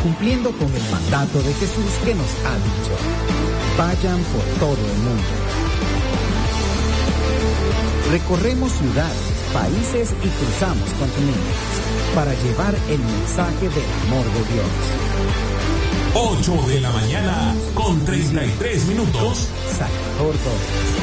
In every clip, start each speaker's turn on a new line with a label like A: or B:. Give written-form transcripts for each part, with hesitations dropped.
A: cumpliendo con el mandato de Jesús que nos ha dicho: vayan por todo el mundo. Recorremos ciudades, países y cruzamos continentes para llevar el mensaje del amor de Dios.
B: 8 de la mañana con 33 minutos.
A: Salvador Gómez.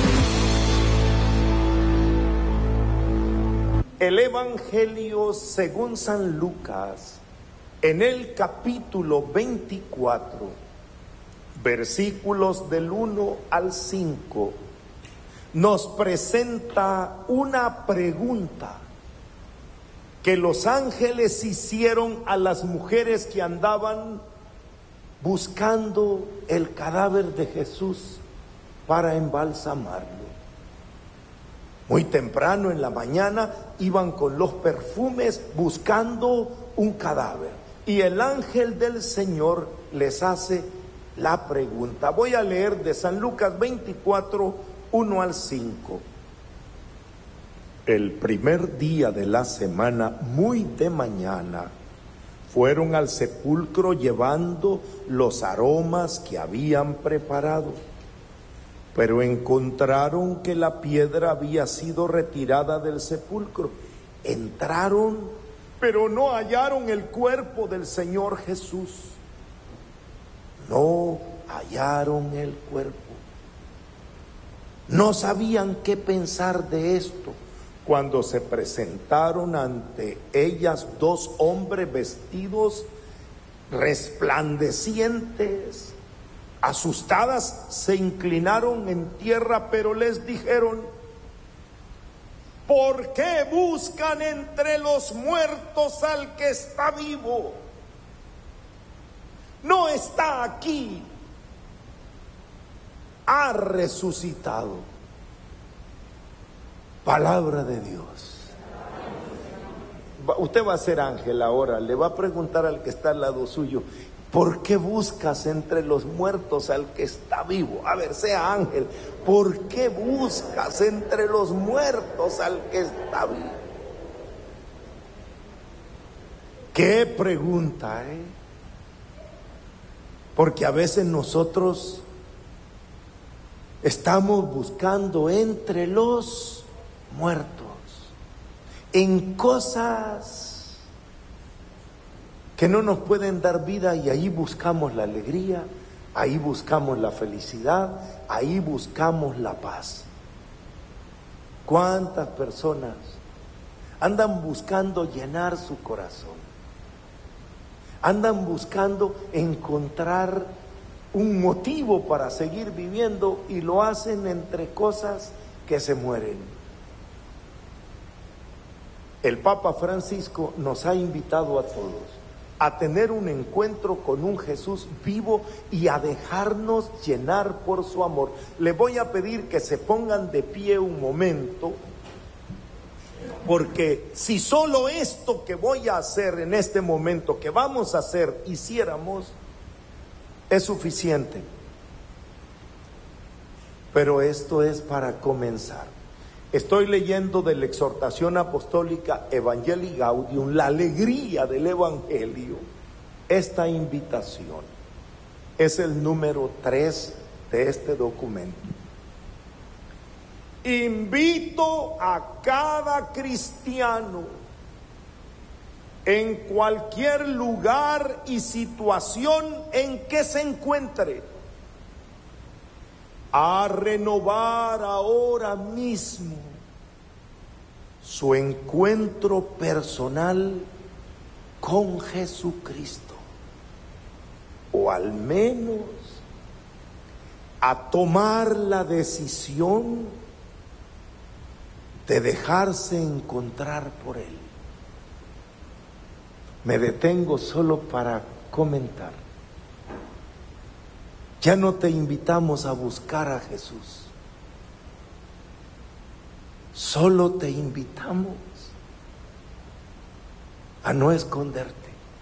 C: El Evangelio según San Lucas, en el capítulo 24, versículos del 1 al 5, nos presenta una pregunta que los ángeles hicieron a las mujeres que andaban buscando el cadáver de Jesús para embalsamarlo. Muy temprano en la mañana iban con los perfumes buscando un cadáver, y el ángel del Señor les hace la pregunta. Voy a leer de San Lucas 24, 1 al 5. El primer día de la semana, muy de mañana, fueron al sepulcro llevando los aromas que habían preparado, pero encontraron que la piedra había sido retirada del sepulcro. Entraron, pero no hallaron el cuerpo del Señor Jesús. No hallaron el cuerpo. No sabían qué pensar de esto, cuando se presentaron ante ellas dos hombres vestidos resplandecientes. Asustadas se inclinaron en tierra, pero les dijeron: ¿por qué buscan entre los muertos al que está vivo? No está aquí, ha resucitado. Palabra de Dios. Usted va a ser ángel ahora, le va a preguntar al que está al lado suyo: ¿por qué buscas entre los muertos al que está vivo? A ver, sea ángel, ¿por qué buscas entre los muertos al que está vivo? Qué pregunta, ¿eh? Porque a veces nosotros estamos buscando entre los muertos, en cosas que no nos pueden dar vida, y ahí buscamos la alegría, ahí buscamos la felicidad, ahí buscamos la paz. ¿Cuántas personas andan buscando llenar su corazón? Andan buscando encontrar un motivo para seguir viviendo, y lo hacen entre cosas que se mueren. El Papa Francisco nos ha invitado a todos a tener un encuentro con un Jesús vivo y a dejarnos llenar por su amor. Le voy a pedir que se pongan de pie un momento, porque si solo esto que voy a hacer en este momento, que vamos a hacer, hiciéramos, es suficiente. Pero esto es para comenzar. Estoy leyendo de la exhortación apostólica Evangelii Gaudium, la alegría del Evangelio. Esta invitación es el número 3 de este documento. Invito a cada cristiano, en cualquier lugar y situación en que se encuentre, a renovar ahora mismo su encuentro personal con Jesucristo, o al menos a tomar la decisión de dejarse encontrar por Él. Me detengo solo para comentar. Ya no te invitamos a buscar a Jesús, solo te invitamos a no esconderte.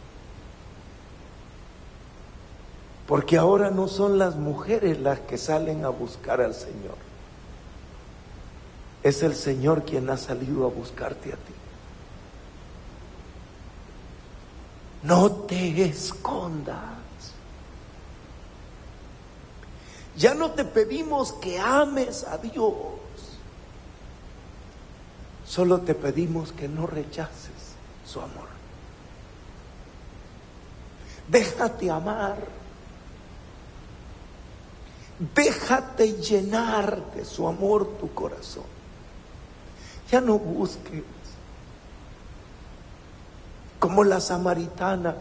C: Porque ahora no son las mujeres las que salen a buscar al Señor, es el Señor quien ha salido a buscarte a ti. No te escondas. Ya no te pedimos que ames a Dios. Solo te pedimos que no rechaces su amor. Déjate amar. Déjate llenar de su amor tu corazón. Ya no busques como la samaritana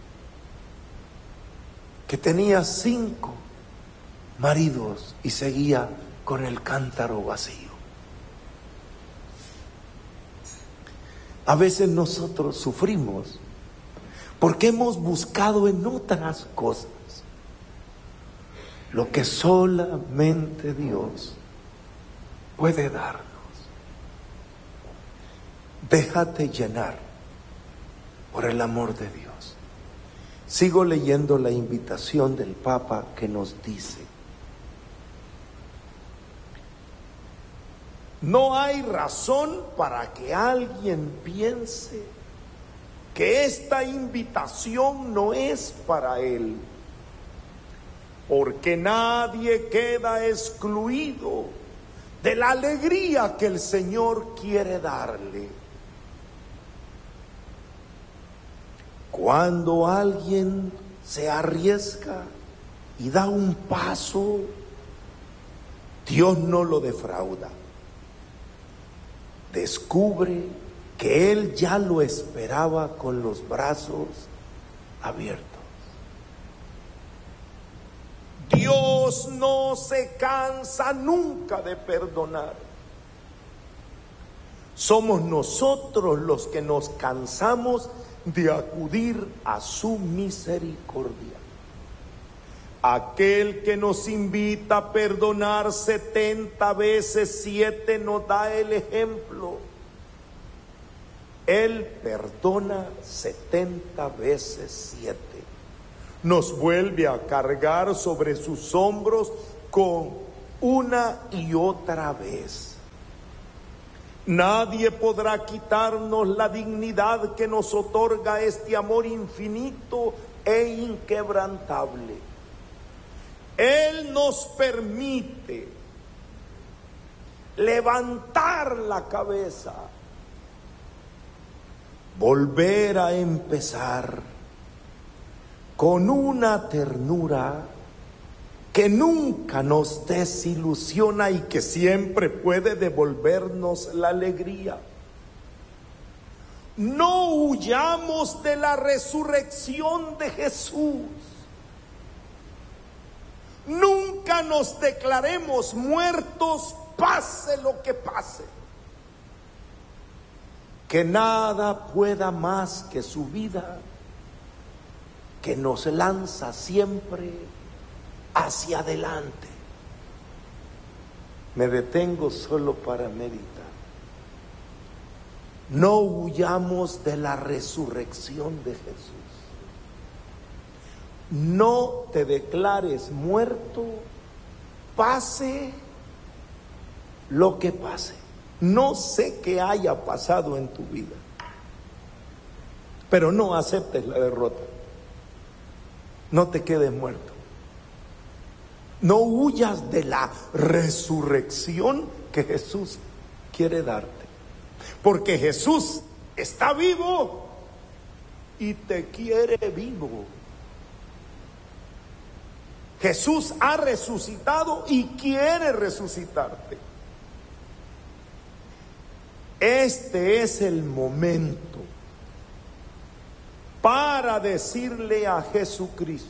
C: que tenía 5 maridos y seguía con el cántaro vacío. A veces nosotros sufrimos porque hemos buscado en otras cosas lo que solamente Dios puede darnos. Déjate llenar por el amor de Dios. Sigo leyendo la invitación del Papa que nos dice: no hay razón para que alguien piense que esta invitación no es para él, porque nadie queda excluido de la alegría que el Señor quiere darle. Cuando alguien se arriesga y da un paso, Dios no lo defrauda. Descubre que Él ya lo esperaba con los brazos abiertos. Dios no se cansa nunca de perdonar. Somos nosotros los que nos cansamos de acudir a su misericordia. Aquel que nos invita a perdonar 70 veces 7 nos da el ejemplo. Él perdona 70 veces 7. Nos vuelve a cargar sobre sus hombros con una y otra vez. Nadie podrá quitarnos la dignidad que nos otorga este amor infinito e inquebrantable. Él nos permite levantar la cabeza, volver a empezar con una ternura que nunca nos desilusiona y que siempre puede devolvernos la alegría. No huyamos de la resurrección de Jesús. Nunca nos declaremos muertos, pase lo que pase. Que nada pueda más que su vida, que nos lanza siempre hacia adelante. Me detengo solo para meditar. No huyamos de la resurrección de Jesús. No te declares muerto, pase lo que pase. No sé qué haya pasado en tu vida, pero no aceptes la derrota. No te quedes muerto. No huyas de la resurrección que Jesús quiere darte. Porque Jesús está vivo y te quiere vivo. Jesús ha resucitado y quiere resucitarte. Este es el momento para decirle a Jesucristo: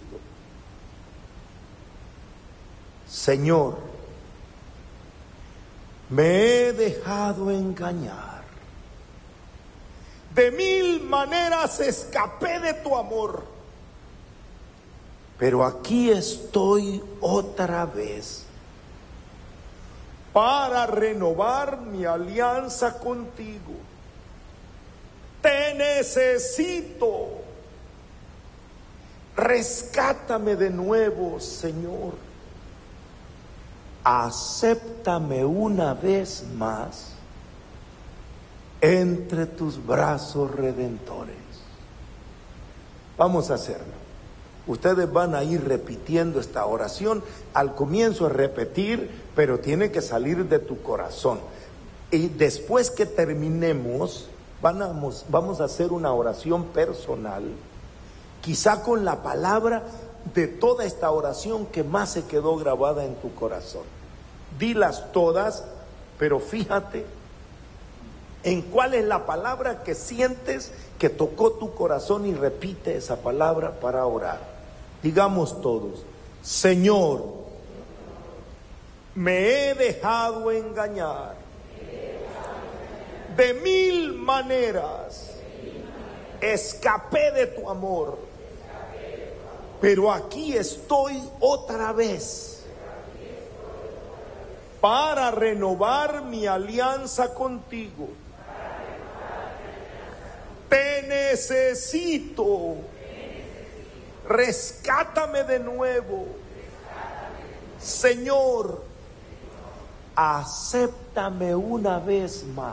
C: Señor, me he dejado engañar. De 1000 maneras escapé de tu amor, pero aquí estoy otra vez para renovar mi alianza contigo. Te necesito. Rescátame de nuevo, Señor. Acéptame una vez más entre tus brazos redentores. Vamos a hacerlo. Ustedes van a ir repitiendo esta oración. Al comienzo es repetir, pero tiene que salir de tu corazón. Y después que terminemos, vamos a hacer una oración personal, quizá con la palabra de toda esta oración que más se quedó grabada en tu corazón. Dilas todas, pero fíjate en cuál es la palabra que sientes que tocó tu corazón y repite esa palabra para orar. Digamos todos: Señor, me he dejado engañar de mil maneras, escapé de tu amor, pero aquí estoy otra vez para renovar mi alianza contigo. Te necesito, rescátame de nuevo. Señor, acéptame una vez más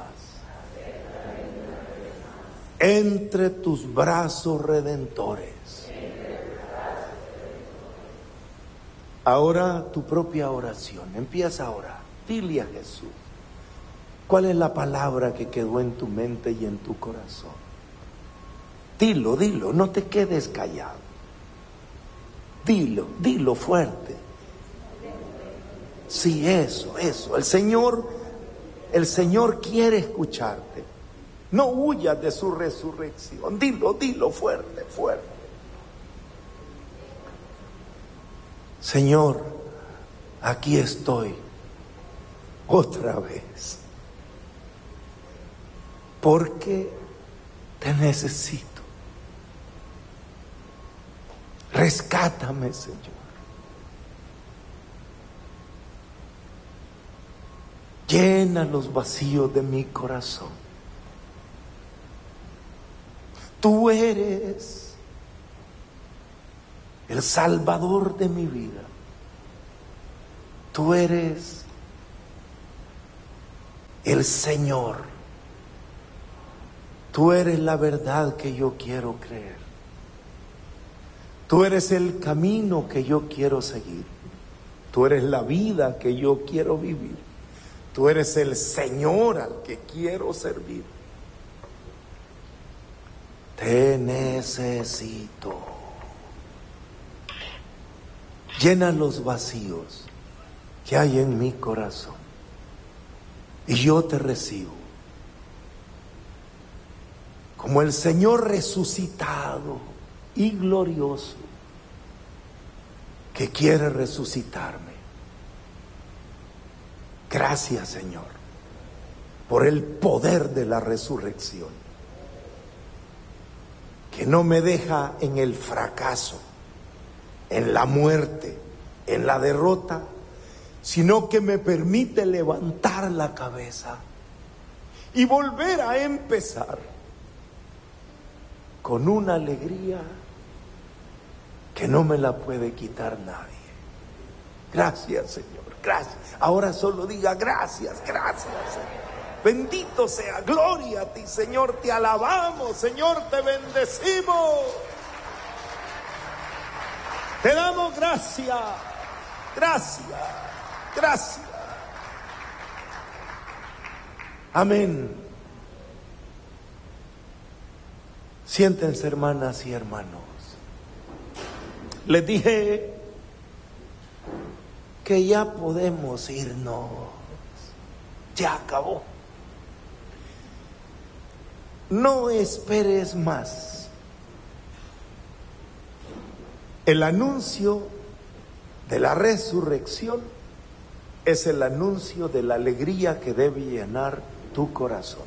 C: entre tus brazos redentores. Ahora tu propia oración, empieza a orar. Dile a Jesús, ¿cuál es la palabra que quedó en tu mente y en tu corazón? Dilo, no te quedes callado. Dilo fuerte. Sí, eso. El Señor quiere escucharte. No huyas de su resurrección. Dilo fuerte. Señor, aquí estoy otra vez, porque te necesito. Rescátame, Señor. Llena los vacíos de mi corazón. Tú eres el Salvador de mi vida. Tú eres el Señor. Tú eres la verdad que yo quiero creer. Tú eres el camino que yo quiero seguir. Tú eres la vida que yo quiero vivir. Tú eres el Señor al que quiero servir. Te necesito. Llena los vacíos que hay en mi corazón y yo te recibo como el Señor resucitado y glorioso que quiere resucitarme. Gracias, Señor, por el poder de la resurrección, que no me deja en el fracaso, en la muerte, en la derrota, sino que me permite levantar la cabeza y volver a empezar con una alegría que no me la puede quitar nadie. Gracias, Señor, gracias. Ahora solo diga gracias, Señor. Bendito sea, gloria a ti, Señor, te alabamos, Señor, te bendecimos. Te damos gracias. Amén. Siéntense, hermanas y hermanos. Les dije que ya podemos irnos. Ya acabó. No esperes más. El anuncio de la resurrección es el anuncio de la alegría que debe llenar tu corazón.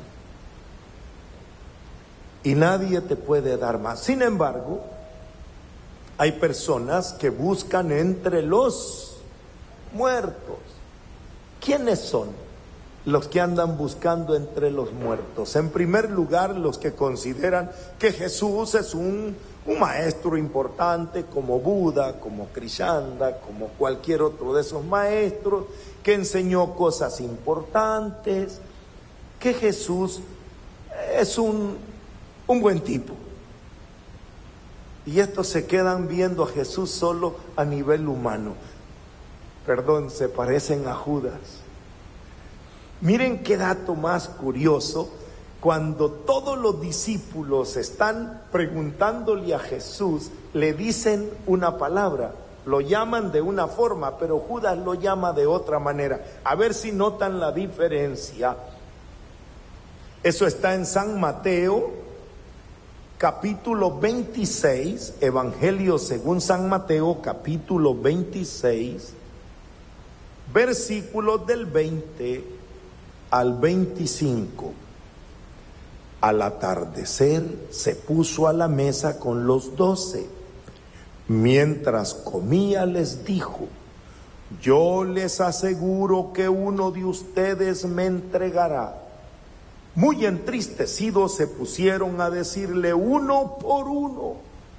C: Y nadie te puede dar más. Sin embargo, hay personas que buscan entre los muertos. ¿Quiénes son los que andan buscando entre los muertos? En primer lugar, los que consideran que Jesús es un maestro importante, como Buda, como Krishna, como cualquier otro de esos maestros, que enseñó cosas importantes, que Jesús es un buen tipo. Y estos se quedan viendo a Jesús solo a nivel humano. Perdón, se parecen a Judas. Miren qué dato más curioso. Cuando todos los discípulos están preguntándole a Jesús, le dicen una palabra, lo llaman de una forma, pero Judas lo llama de otra manera. A ver si notan la diferencia. Eso está en San Mateo, capítulo 26, Evangelio según San Mateo, capítulo 26, versículos del 20 al 25. Al atardecer se puso a la mesa con los 12. Mientras comía les dijo: yo les aseguro que uno de ustedes me entregará. Muy entristecidos se pusieron a decirle uno por uno: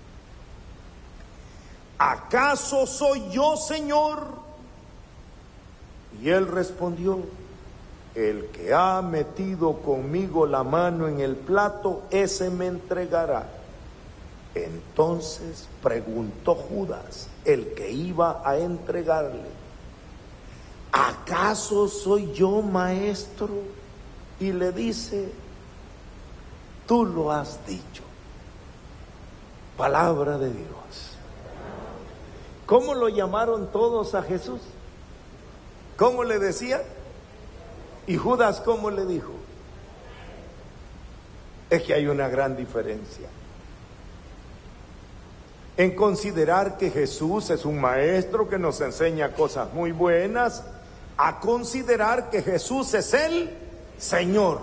C: ¿acaso soy yo, Señor? Y él respondió: el que ha metido conmigo la mano en el plato, ese me entregará. Entonces preguntó Judas, el que iba a entregarle: ¿acaso soy yo, maestro? Y le dice: tú lo has dicho. Palabra de Dios. ¿Cómo lo llamaron todos a Jesús? ¿Cómo le decían? ¿Y Judas cómo le dijo? Es que hay una gran diferencia en considerar que Jesús es un maestro que nos enseña cosas muy buenas, a considerar que Jesús es el Señor.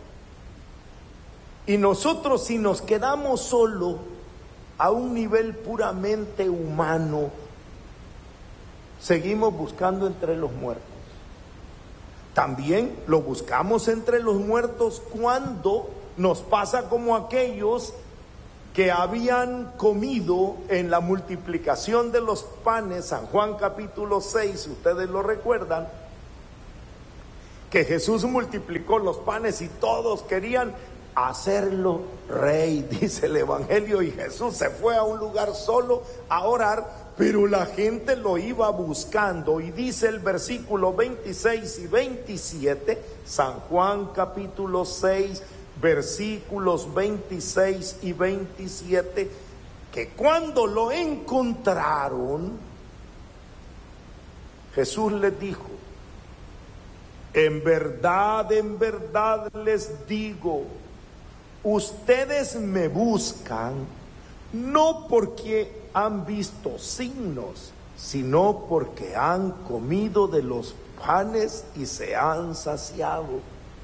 C: Y nosotros, si nos quedamos solo a un nivel puramente humano, seguimos buscando entre los muertos. También lo buscamos entre los muertos cuando nos pasa como aquellos que habían comido en la multiplicación de los panes, San Juan capítulo 6, ustedes lo recuerdan, que Jesús multiplicó los panes y todos querían hacerlo rey, dice el Evangelio, y Jesús se fue a un lugar solo a orar, pero la gente lo iba buscando, y dice el versículo 26 y 27, San Juan capítulo 6, versículos 26 y 27, que cuando lo encontraron, Jesús les dijo: en verdad les digo, ustedes me buscan no porque han visto signos, sino porque han comido de los panes y se han saciado.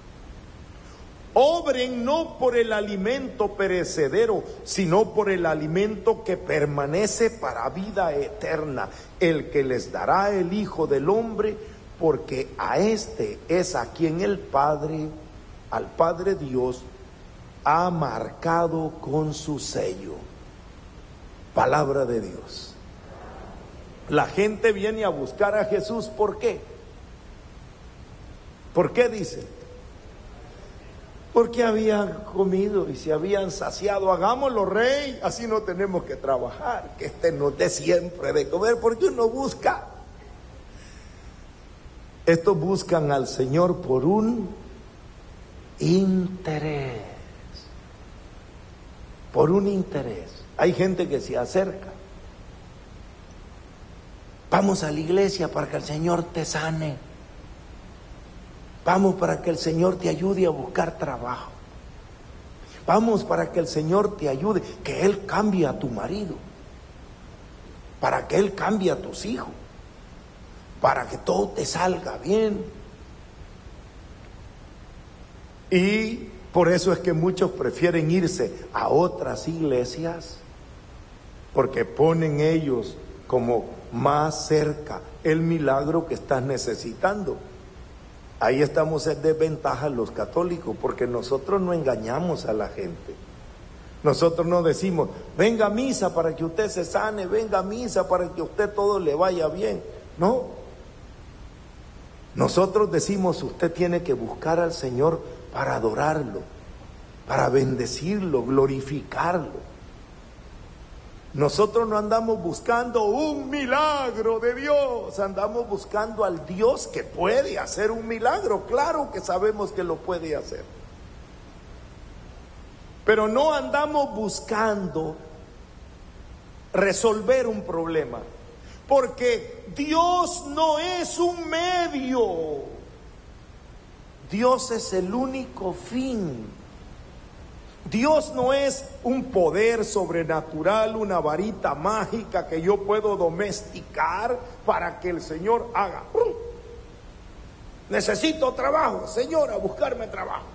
C: Obren no por el alimento perecedero, sino por el alimento que permanece para vida eterna, el que les dará el Hijo del Hombre, porque a este es a quien el Padre, al Padre Dios, ha marcado con su sello. Palabra de Dios. La gente viene a buscar a Jesús, ¿por qué? ¿Por qué dice? Porque habían comido y se habían saciado. Hagámoslo rey, así no tenemos que trabajar, que nos dé siempre de comer, porque uno busca. Estos buscan al Señor por un interés. Por un interés. Hay gente que se acerca. Vamos a la iglesia para que el Señor te sane. Vamos para que el Señor te ayude a buscar trabajo. Vamos para que el Señor te ayude, que Él cambie a tu marido, para que Él cambie a tus hijos, para que todo te salga bien. Y por eso es que muchos prefieren irse a otras iglesias, porque ponen ellos como más cerca el milagro que estás necesitando. Ahí estamos en desventaja los católicos, porque nosotros no engañamos a la gente. Nosotros no decimos: venga a misa para que usted se sane, venga a misa para que a usted todo le vaya bien. No. Nosotros decimos: usted tiene que buscar al Señor para adorarlo, para bendecirlo, glorificarlo. Nosotros no andamos buscando un milagro de Dios, andamos buscando al Dios que puede hacer un milagro. Claro que sabemos que lo puede hacer, pero no andamos buscando resolver un problema, porque Dios no es un medio, Dios es el único fin. Dios no es un poder sobrenatural, una varita mágica que yo puedo domesticar para que el Señor haga. Necesito trabajo, Señor, a buscarme trabajo.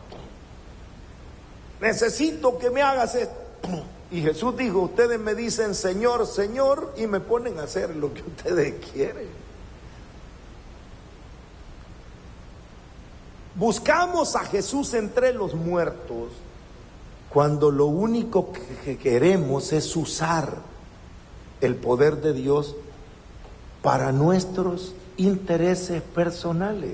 C: Necesito que me hagas esto. Y Jesús dijo, ustedes me dicen Señor, Señor, y me ponen a hacer lo que ustedes quieren. Buscamos a Jesús entre los muertos cuando lo único que queremos es usar el poder de Dios para nuestros intereses personales.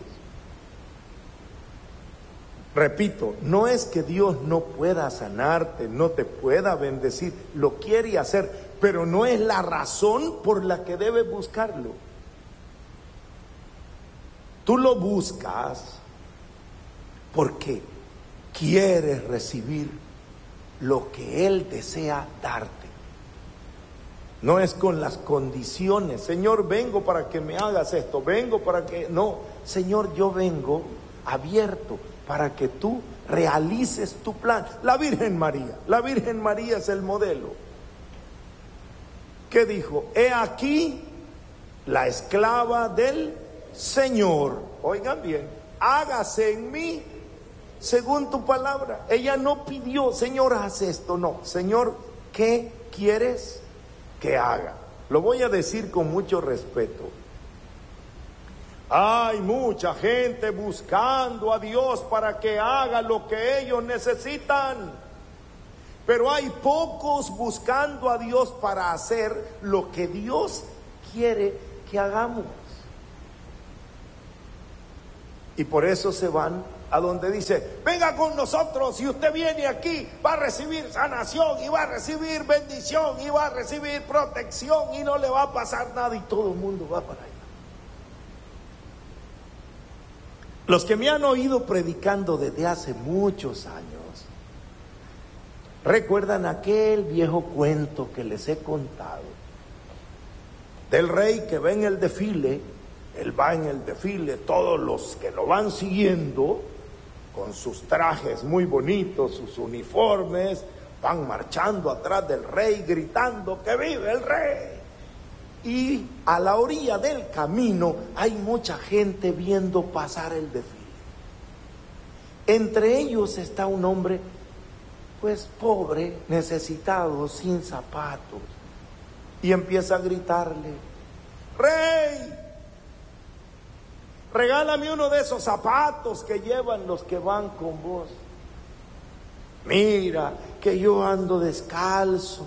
C: Repito, no es que Dios no pueda sanarte, no te pueda bendecir, lo quiere hacer, pero no es la razón por la que debes buscarlo. Tú lo buscas porque quieres recibir lo que Él desea darte. No es con las condiciones, Señor, vengo para que me hagas esto, vengo para que... No, Señor, yo vengo abierto para que tú realices tu plan. La Virgen María es el modelo. ¿Qué dijo? He aquí la esclava del Señor. Oigan bien, hágase en mí según tu palabra. Ella no pidió, Señor, haz esto. No, Señor, ¿qué quieres que haga? Lo voy a decir con mucho respeto. Hay mucha gente buscando a Dios para que haga lo que ellos necesitan, pero hay pocos buscando a Dios para hacer lo que Dios quiere que hagamos. Y por eso se van a donde dice, venga con nosotros, y usted viene aquí, va a recibir sanación, y va a recibir bendición, y va a recibir protección, y no le va a pasar nada, y todo el mundo va para allá. Los que me han oído predicando desde hace muchos años, recuerdan aquel viejo cuento que les he contado, del rey que ve en el desfile. Él va en el desfile, todos los que lo van siguiendo, con sus trajes muy bonitos, sus uniformes, van marchando atrás del rey, gritando que vive el rey. Y a la orilla del camino hay mucha gente viendo pasar el desfile. Entre ellos está un hombre, pues pobre, necesitado, sin zapatos, y empieza a gritarle, rey, regálame uno de esos zapatos que llevan los que van con vos. Mira que yo ando descalzo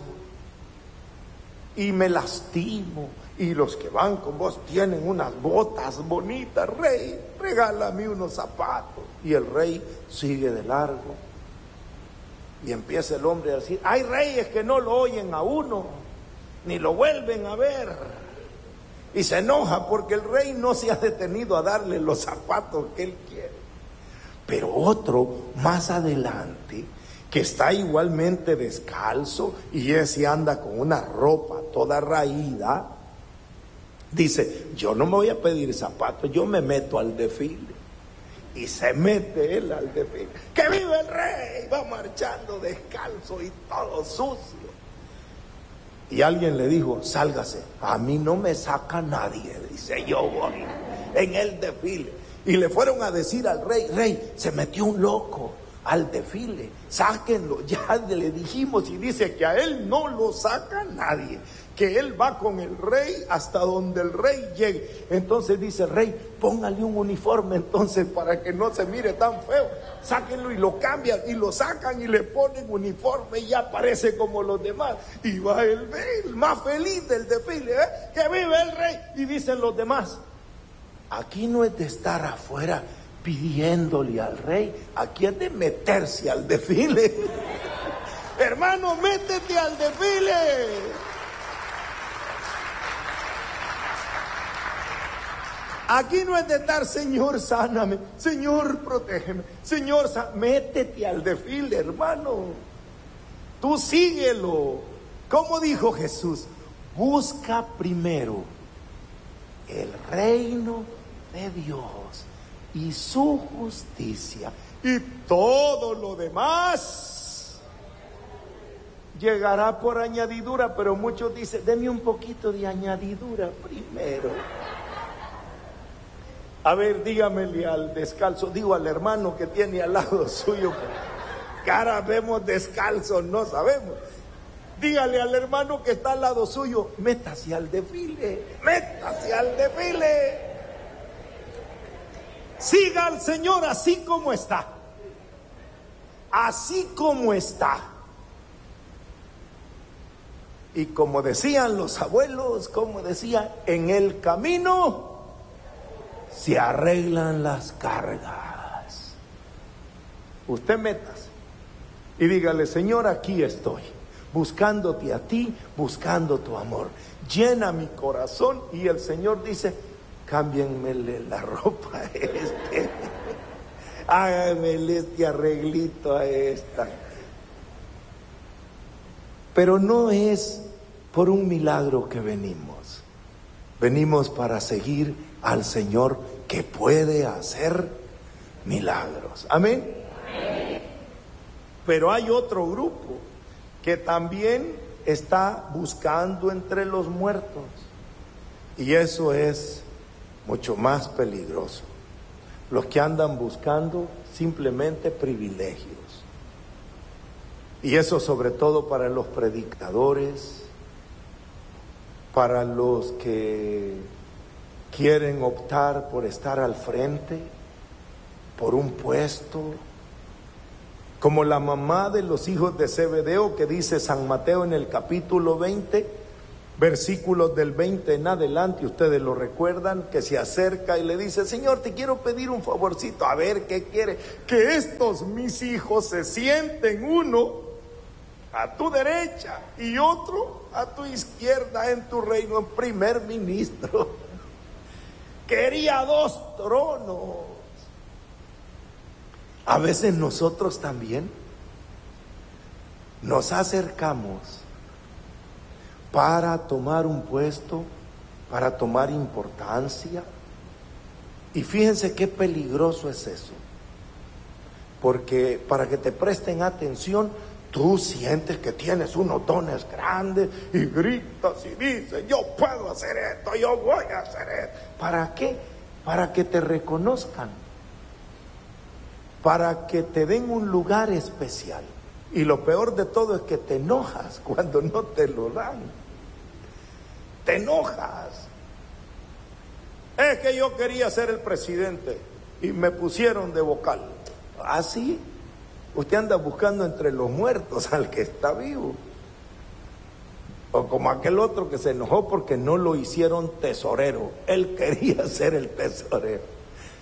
C: y me lastimo, y los que van con vos tienen unas botas bonitas. Rey, regálame unos zapatos. Y el rey sigue de largo, y empieza el hombre a decir, hay reyes que no lo oyen a uno, ni lo vuelven a ver. Y se enoja porque el rey no se ha detenido a darle los zapatos que él quiere. Pero otro más adelante, que está igualmente descalzo, y ese anda con una ropa toda raída, dice, yo no me voy a pedir zapatos, yo me meto al desfile. Y se mete él al desfile. ¡Que vive el rey! Va marchando descalzo y todo sucio. Y alguien le dijo, sálgase, a mí no me saca nadie. Dice, yo voy en el desfile. Y le fueron a decir al rey, rey, se metió un loco al desfile, sáquenlo. Ya le dijimos, y dice que a él no lo saca nadie, que él va con el rey hasta donde el rey llegue. Entonces dice, rey, póngale un uniforme entonces para que no se mire tan feo. Sáquenlo, y lo cambian y lo sacan y le ponen uniforme, y ya parece como los demás. Y va el más feliz del desfile, que vive el rey. Y dicen los demás, aquí no es de estar afuera pidiéndole al rey, aquí es de meterse al desfile. Hermano, métete al desfile. Aquí no es de estar, Señor, sáname, Señor, protégeme, Señor, métete al desfile, hermano. Tú síguelo. ¿Cómo dijo Jesús? Busca primero el reino de Dios y su justicia, y todo lo demás llegará por añadidura. Pero muchos dicen, deme un poquito de añadidura primero. A ver, dígamele al descalzo, digo al hermano que tiene al lado suyo, cara vemos descalzo, no sabemos. Dígale al hermano que está al lado suyo, métase al desfile, métase al desfile. Siga al Señor así como está, así como está. Y como decían los abuelos, como decían, en el camino se arreglan las cargas. Usted métase y dígale, Señor, aquí estoy, buscándote a ti, buscando tu amor. Llena mi corazón. Y el Señor dice, cámbienmele la ropa a este, háganmele este arreglito a esta. Pero no es por un milagro que venimos. Venimos para seguir al Señor que puede hacer milagros. Amén. Pero hay otro grupo que también está buscando entre los muertos, y eso es mucho más peligroso. Los que andan buscando simplemente privilegios, y eso sobre todo para los predicadores, para los que quieren optar por estar al frente, por un puesto, como la mamá de los hijos de Zebedeo, que dice San Mateo en el capítulo 20, versículos del 20 en adelante, ustedes lo recuerdan, que se acerca y le dice, Señor, te quiero pedir un favorcito. A ver, ¿qué quiere? Que estos mis hijos se sienten, uno a tu derecha y otro a tu izquierda en tu reino, en primer ministro. Quería 2 tronos. A veces nosotros también nos acercamos para tomar un puesto, para tomar importancia. Y fíjense qué peligroso es eso, porque para que te presten atención, tú sientes que tienes unos dones grandes y gritas y dices, yo puedo hacer esto, yo voy a hacer esto. ¿Para qué? Para que te reconozcan, para que te den un lugar especial. Y lo peor de todo es que te enojas cuando no te lo dan. Te enojas. Es que yo quería ser el presidente y me pusieron de vocal. ¿Así? Usted anda buscando entre los muertos al que está vivo. O como aquel otro que se enojó porque no lo hicieron tesorero. Él quería ser el tesorero.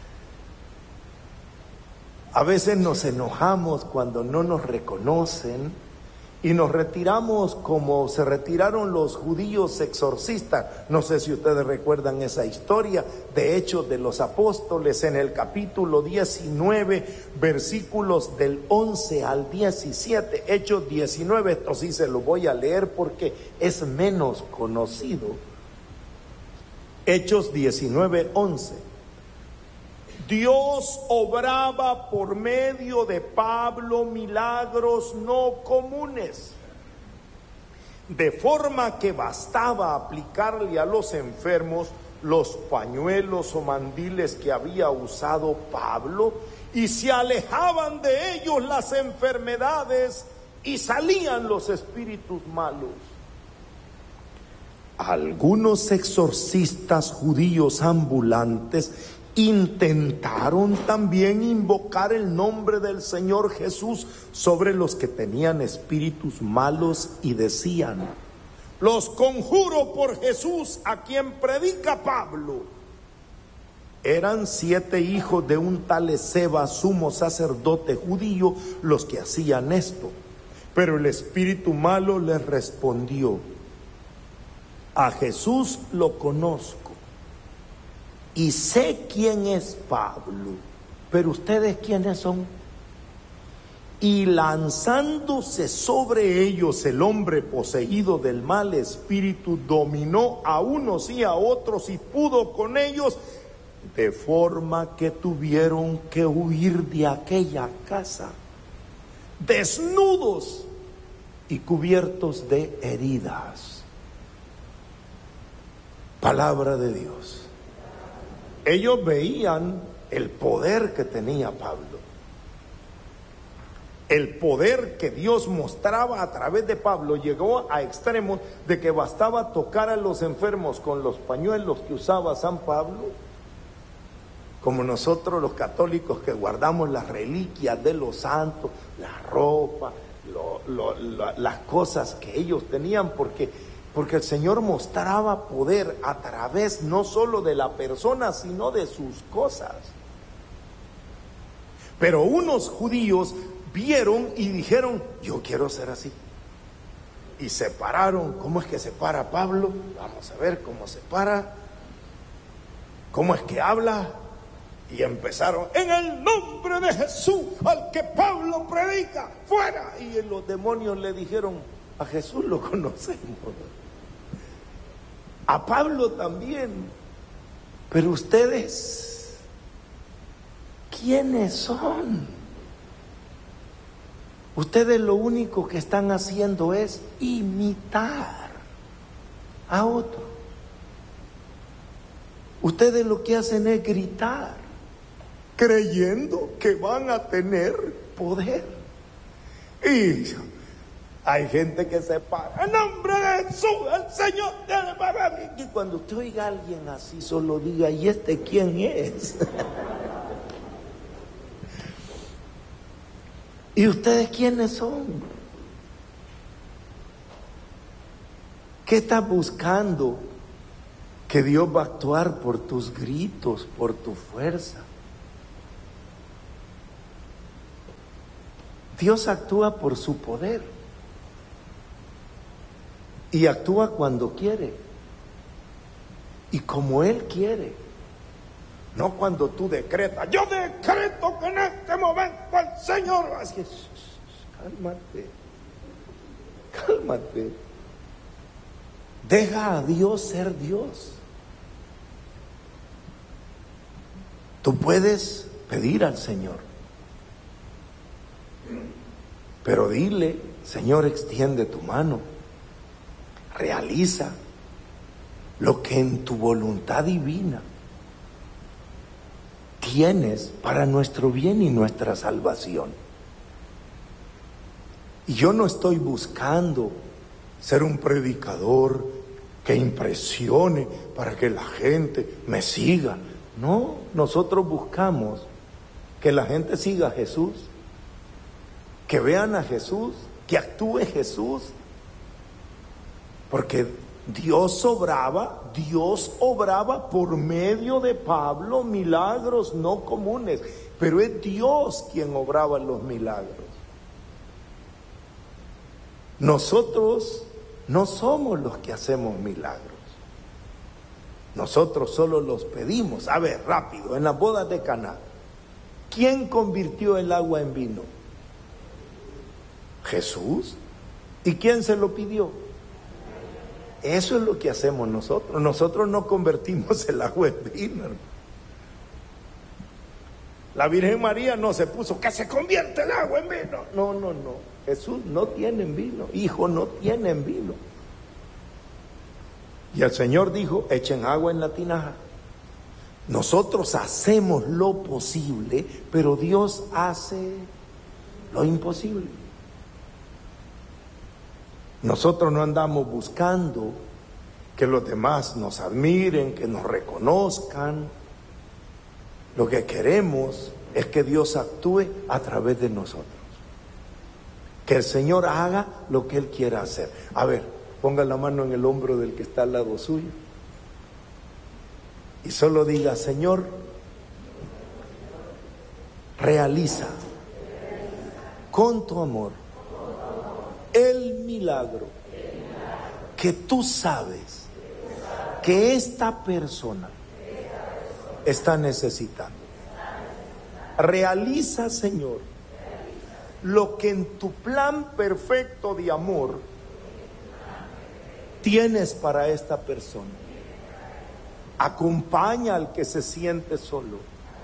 C: A veces nos enojamos cuando no nos reconocen y nos retiramos como se retiraron los judíos exorcistas. No sé si ustedes recuerdan esa historia de Hechos de los Apóstoles en el capítulo 19, versículos del 11 al 17. Hechos 19, esto sí se lo voy a leer porque es menos conocido. Hechos 19, 11. Dios obraba por medio de Pablo milagros no comunes, de forma que bastaba aplicarle a los enfermos los pañuelos o mandiles que había usado Pablo, y se alejaban de ellos las enfermedades y salían los espíritus malos. Algunos exorcistas judíos ambulantes intentaron también invocar el nombre del Señor Jesús sobre los que tenían espíritus malos y decían, los conjuro por Jesús a quien predica Pablo. Eran 7 hijos de un tal Esceva, sumo sacerdote judío, los que hacían esto. Pero el espíritu malo les respondió, a Jesús lo conozco y sé quién es Pablo, pero ustedes quiénes son. Y lanzándose sobre ellos el hombre poseído del mal espíritu dominó a unos y a otros y pudo con ellos, de forma que tuvieron que huir de aquella casa, desnudos y cubiertos de heridas. Palabra de Dios. Ellos veían el poder que tenía Pablo, el poder que Dios mostraba a través de Pablo. Llegó a extremos de que bastaba tocar a los enfermos con los pañuelos que usaba San Pablo, como nosotros los católicos que guardamos las reliquias de los santos, la ropa, las cosas que ellos tenían, porque el Señor mostraba poder a través no solo de la persona, sino de sus cosas. Pero unos judíos vieron y dijeron: yo quiero ser así. Y se pararon. ¿Cómo es que se para Pablo? Vamos a ver cómo se para. ¿Cómo es que habla? Y empezaron: en el nombre de Jesús, al que Pablo predica, fuera. Y los demonios le dijeron: a Jesús lo conocemos, a Pablo también, pero ustedes, ¿quiénes son? Ustedes lo único que están haciendo es imitar a otro. Ustedes lo que hacen es gritar, creyendo que van a tener poder. Y hay gente que se para: en nombre de Jesús, el Señor. Y cuando usted oiga a alguien así, solo diga: ¿y este quién es? ¿Y ustedes quiénes son? ¿Qué estás buscando? Que Dios va a actuar por tus gritos, por tu fuerza. Dios actúa por su poder. Y actúa cuando quiere. Y como Él quiere. No cuando tú decretas: yo decreto que en este momento el Señor... Así es. Cálmate. Deja a Dios ser Dios. Tú puedes pedir al Señor, pero dile: Señor, extiende tu mano, realiza lo que en tu voluntad divina tienes para nuestro bien y nuestra salvación. Y yo no estoy buscando ser un predicador que impresione para que la gente me siga. No, nosotros buscamos que la gente siga a Jesús, que vean a Jesús, que actúe Jesús, porque Dios obraba por medio de Pablo milagros no comunes, pero es Dios quien obraba los milagros. Nosotros no somos los que hacemos milagros. Nosotros solo los pedimos. A ver, rápido, en las bodas de Caná, ¿quién convirtió el agua en vino? Jesús. ¿Y quién se lo pidió? Eso es lo que hacemos nosotros. Nosotros no convertimos el agua en vino. La Virgen María no se puso: que se convierte el agua en vino. No. Jesús no tiene vino. Hijo no tiene vino. Y el Señor dijo: echen agua en la tinaja. Nosotros hacemos lo posible, pero Dios hace lo imposible. Nosotros no andamos buscando que los demás nos admiren, que nos reconozcan. Lo que queremos es que Dios actúe a través de nosotros. Que el Señor haga lo que Él quiera hacer. A ver, ponga la mano en el hombro del que está al lado suyo y solo diga: Señor, realiza con tu amor el milagro que tú sabes que esta persona está necesitando. Realiza, Señor, lo que en tu plan perfecto de amor tienes para esta persona. Acompaña al que se siente solo.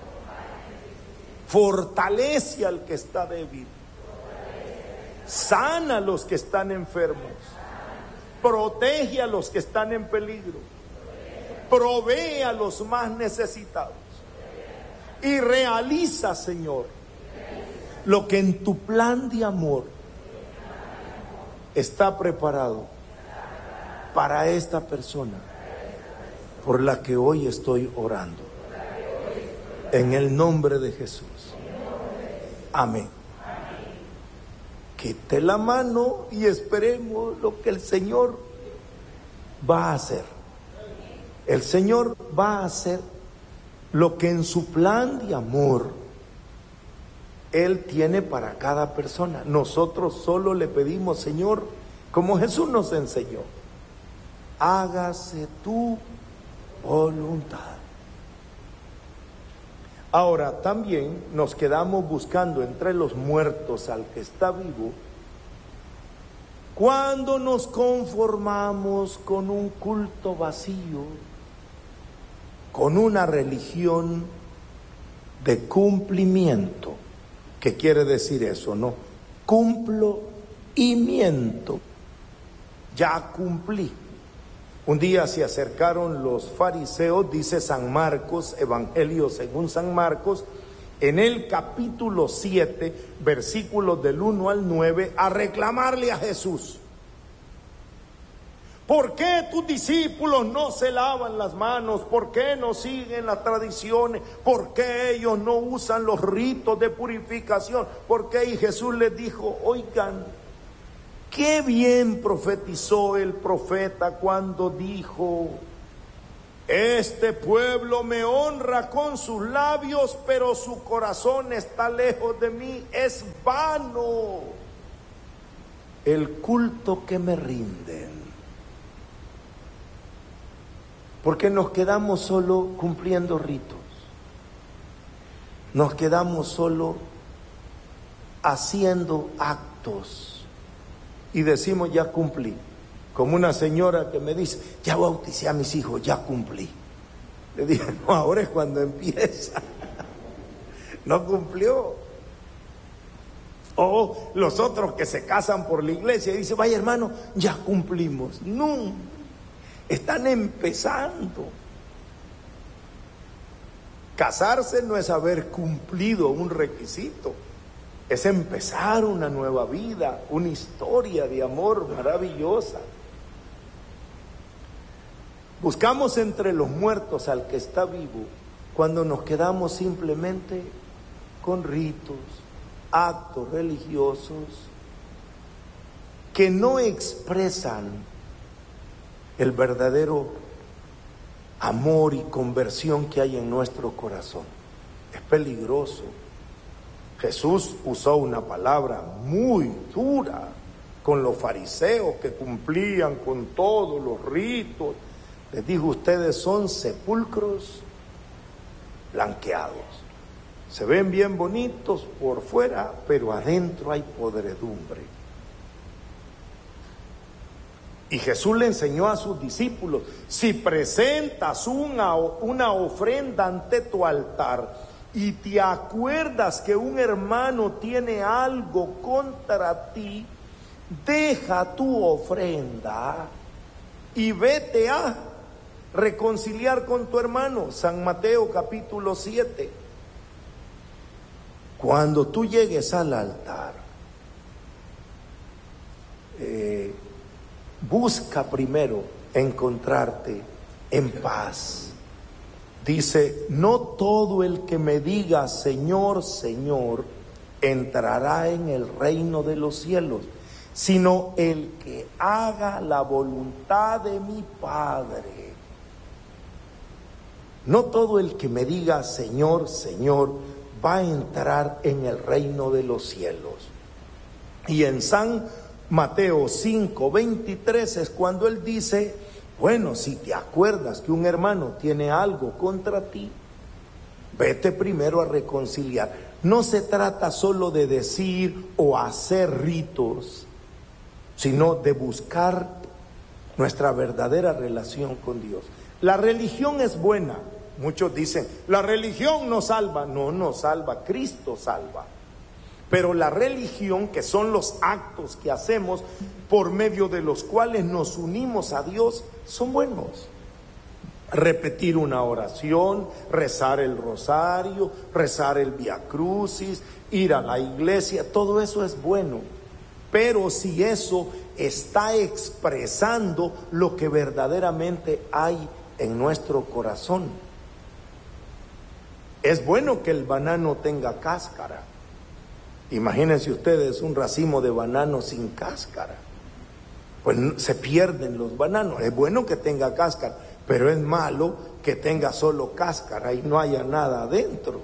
C: Fortalece al que está débil. Sana a los que están enfermos. Protege a los que están en peligro. Provee a los más necesitados. Y realiza, Señor, lo que en tu plan de amor está preparado para esta persona por la que hoy estoy orando. En el nombre de Jesús. Amén. Quite la mano y esperemos lo que el Señor va a hacer. El Señor va a hacer lo que en su plan de amor Él tiene para cada persona. Nosotros solo le pedimos, Señor, como Jesús nos enseñó, hágase tu voluntad. Ahora también nos quedamos buscando entre los muertos al que está vivo, cuando nos conformamos con un culto vacío, con una religión de cumplimiento. ¿Qué quiere decir eso? No, cumplo y miento. Ya cumplí. Un día se acercaron los fariseos, dice San Marcos, Evangelio según San Marcos, en el capítulo 7, versículos del 1 al 9, a reclamarle a Jesús. ¿Por qué tus discípulos no se lavan las manos? ¿Por qué no siguen las tradiciones? ¿Por qué ellos no usan los ritos de purificación? ¿Por qué? Y Jesús les dijo, oigan, qué bien profetizó el profeta cuando dijo, este pueblo me honra con sus labios, pero su corazón está lejos de mí, es vano el culto que me rinden. Porque nos quedamos solo cumpliendo ritos, nos quedamos solo haciendo actos y decimos ya cumplí. Como una señora que me dice, ya bauticé a mis hijos, ya cumplí. Le dije, no, ahora es cuando empieza. No cumplió. O los otros que se casan por la iglesia y dicen, vaya hermano, ya cumplimos. No, están empezando. Casarse no es haber cumplido un requisito, es empezar una nueva vida, una historia de amor maravillosa. Buscamos entre los muertos al que está vivo cuando nos quedamos simplemente con ritos, actos religiosos que no expresan el verdadero amor y conversión que hay en nuestro corazón. Es peligroso. Jesús usó una palabra muy dura con los fariseos que cumplían con todos los ritos. Les dijo, ustedes son sepulcros blanqueados. Se ven bien bonitos por fuera, pero adentro hay podredumbre. Y Jesús le enseñó a sus discípulos, si presentas una ofrenda ante tu altar y te acuerdas que un hermano tiene algo contra ti, deja tu ofrenda y vete a reconciliar con tu hermano. San Mateo capítulo 7. Cuando tú llegues al altar, busca primero encontrarte en paz. Dice, no todo el que me diga Señor, Señor, entrará en el reino de los cielos, sino el que haga la voluntad de mi Padre. No todo el que me diga Señor, Señor, va a entrar en el reino de los cielos. Y en San Mateo 5:23 es cuando él dice, bueno, si te acuerdas que un hermano tiene algo contra ti, Vete primero a reconciliar. No se trata solo de decir o hacer ritos, sino de buscar nuestra verdadera relación con Dios. La religión es buena. Muchos dicen, la religión no salva. No, no salva, Cristo salva. Pero la religión, que son los actos que hacemos por medio de los cuales nos unimos a Dios, son buenos. Repetir una oración, rezar el rosario, rezar el Vía Crucis, ir a la iglesia, todo eso es bueno. Pero si eso está expresando lo que verdaderamente hay en nuestro corazón. Es bueno que el banano tenga cáscara. Imagínense ustedes un racimo de bananos sin cáscara. Pues se pierden los bananos. Es bueno que tenga cáscara, pero es malo que tenga solo cáscara y no haya nada adentro.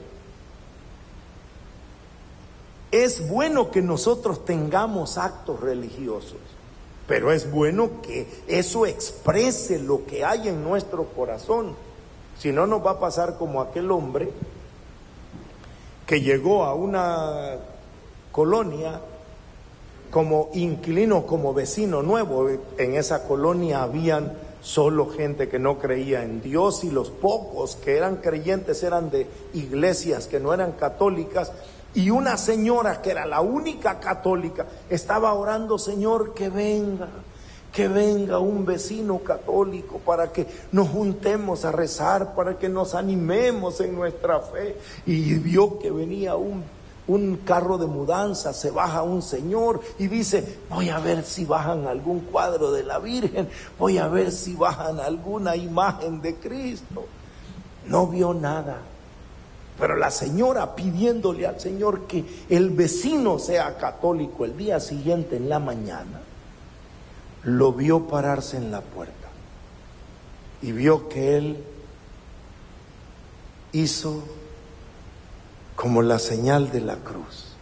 C: Es bueno que nosotros tengamos actos religiosos, pero es bueno que eso exprese lo que hay en nuestro corazón. Si no, nos va a pasar como aquel hombre que llegó a una colonia como inquilino, como vecino nuevo. En esa colonia habían solo gente que no creía en Dios, y los pocos que eran creyentes eran de iglesias que no eran católicas. Y una señora que era la única católica estaba orando: Señor, que venga un vecino católico para que nos juntemos a rezar, para que nos animemos en nuestra fe. Y vio que venía un carro de mudanza, se baja un señor y dice: voy a ver si bajan algún cuadro de la Virgen, voy a ver si bajan alguna imagen de Cristo. No vio nada. Pero la señora, pidiéndole al Señor que el vecino sea católico, el día siguiente en la mañana lo vio pararse en la puerta y vio que él hizo como la señal de la cruz.